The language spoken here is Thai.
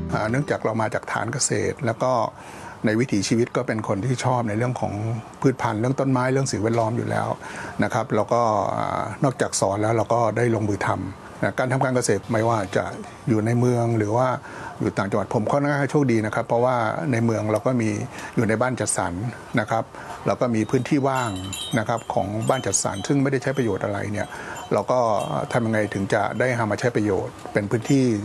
เนื่องจากเรามาจากฐานเกษตรแล้วก็ในวิถีชีวิตก็เป็นคนที่ชอบในเรื่องของพืชพันธุ์เรื่องต้นไม้เรื่องสิ่งแวดล้อมอยู่แล้วนะครับแล้วก็นอกจากสอนแล้วเราก็ได้ลงมือทำการทำการเกษตรไม่ว่าจะอยู่ในเมืองหรือว่าอยู่ต่างจังหวัดผมค่อนข้างโชคดีนะครับเพราะว่าในเมืองเราก็มีอยู่ในบ้านจัดสรรนะครับเราก็มีพื้นที่ว่างนะครับของบ้านจัดสรรซึ่งไม่ได้ใช้ประโยชน์อะไรเนี่ยเราก็ทำยังไงถึงจะได้หามาใช้ประโยชน์เป็นพื้นที่